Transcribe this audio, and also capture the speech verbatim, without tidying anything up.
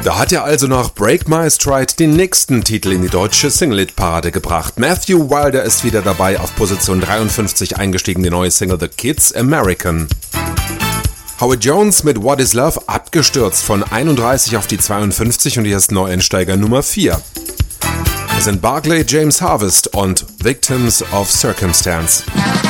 Da hat er also nach Break My Stride den nächsten Titel in die deutsche Single-Hit-Parade gebracht. Matthew Wilder ist wieder dabei, auf Position dreiundfünfzig eingestiegen, die neue Single The Kids American. Howard Jones mit What Is Love abgestürzt von einunddreißig auf die zweiundfünfzig und hier ist Neueinsteiger Nummer vier. Es sind Barclay James Harvest und Victims of Circumstance.